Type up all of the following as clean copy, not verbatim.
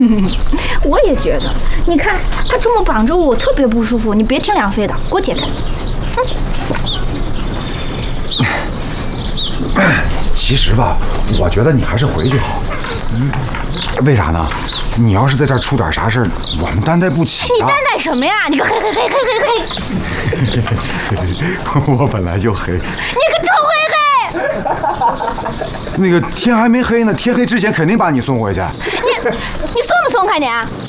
我也觉得，你看他这么绑着我，我特别不舒服。你别听梁飞的，给我解开。 其实吧，我觉得你还是回去好。为啥呢？你要是在这儿出点啥事儿，我们担待不起。 你担待什么呀？你个嘿！ 我本来就黑。 你个臭黑！ 那个天还没黑呢，天黑之前肯定把你送回去。 你松不松开你？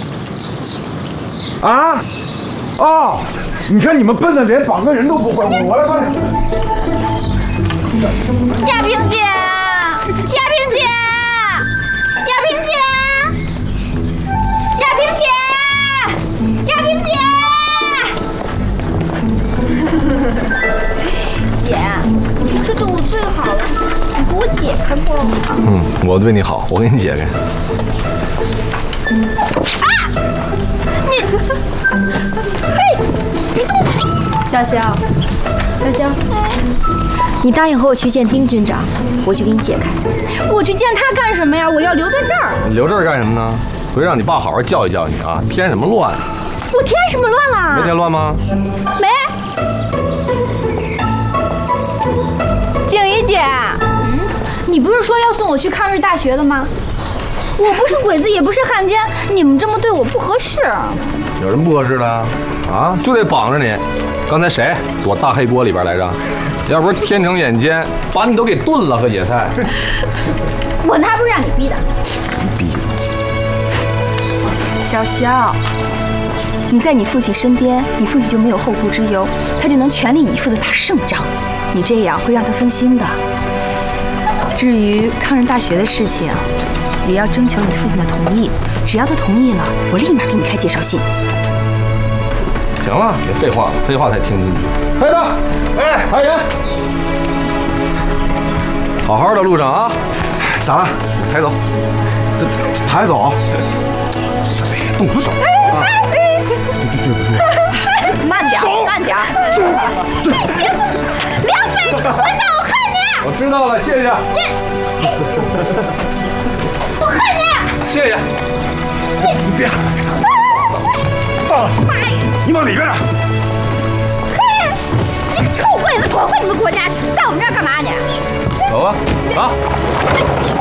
啊？哦，你看你们笨的连绑个人都不会，我来帮你。 亚萍姐，姐，你是对我最好了，你给我解开不？ 我对你好，我给你解开。 啊！你动！ 潇潇，你答应和我去见丁军长，我就给你解开。 我去见他干什么呀？我要留在这儿。 你留这儿干什么呢？回让你爸好好教育教育你啊！添什么乱？ 我添什么乱了？ 没添乱吗？ 没。景怡姐，你不是说要送我去抗日大学的吗？我不是鬼子，也不是汉奸，你们这么对我不合适。 有什么不合适的啊？就得绑着你。刚才谁躲大黑锅里边来着？要不是天成眼尖，把你都给炖了和野菜。 我那不是让你逼的。 逼的。 潇潇，你在你父亲身边，你父亲就没有后顾之忧，他就能全力以赴地打胜仗。你这样会让他分心的。至于抗日大学的事情，也要征求你父亲的同意。只要他同意了，我立马给你开介绍信。 行了，别废话了，废话才听进去。黑子，哎，来人，好好的路上啊， 咋了？ 抬走， 抬走。 动手啊！ 慢点，梁飞，你个混蛋，我恨你！ 我知道了，谢谢。 我恨你！ 谢谢。 你别喊了，到了，你往里边点。 嘿，你臭鬼子，滚回你们国家去！在我们这儿干嘛你？ 走吧，走。